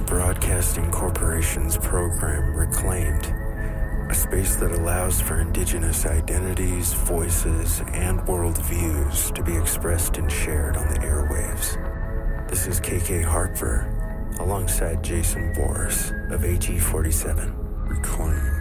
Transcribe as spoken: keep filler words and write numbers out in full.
Broadcasting Corporation's program Reclaimed, a space that allows for indigenous identities, voices, and worldviews to be expressed and shared on the airwaves. This is K K Harper, alongside Jason Boris of A G forty-seven. Reclaimed.